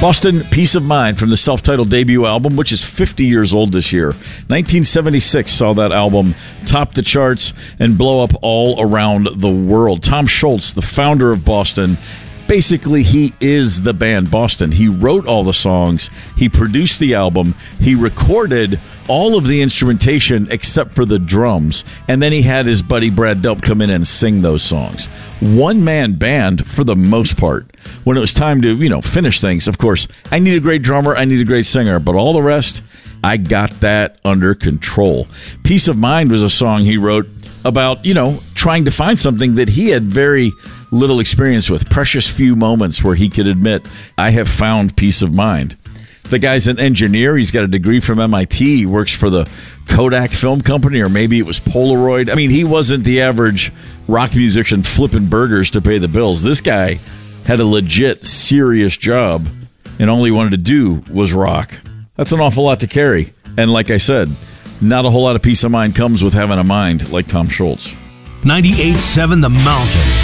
Boston, Peace of Mind from the self-titled debut album, which is 50 years old this year. 1976 saw that album top the charts and blow up all around the world. Tom Scholz, the founder of Boston, basically he is the band Boston. He wrote all the songs, he produced the album, he recorded all of the instrumentation except for the drums, and then he had his buddy Brad Delp come in and sing those songs. One-man band for the most part. When it was time to, finish things, of course, I need a great drummer, I need a great singer, but all the rest, I got that under control. Peace of Mind was a song he wrote about, trying to find something that he had very little experience with. Precious few moments where he could admit, I have found peace of mind. The guy's an engineer. He's got a degree from MIT. He works for the Kodak Film Company, or maybe it was Polaroid. I mean, he wasn't the average rock musician flipping burgers to pay the bills. This guy had a legit, serious job, and all he wanted to do was rock. That's an awful lot to carry. And like I said, not a whole lot of peace of mind comes with having a mind like Tom Scholz. 98.7 The Mountain.